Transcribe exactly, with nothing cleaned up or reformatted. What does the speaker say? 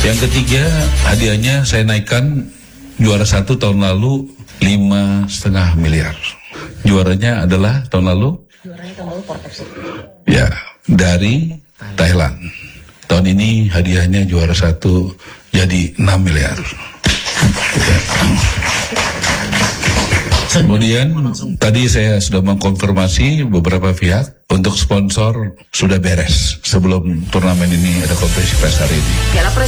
Yang ketiga, hadiahnya saya naikkan juara satu tahun lalu lima setengah miliar. Juaranya adalah tahun lalu? Juaranya tahun lalu Port F C. Ya, dari Thailand. Tahun ini hadiahnya juara satu jadi enam miliar. Ya. Kemudian tadi saya sudah mengkonfirmasi beberapa pihak untuk sponsor sudah beres sebelum turnamen ini ada kompetisi pes hari ini.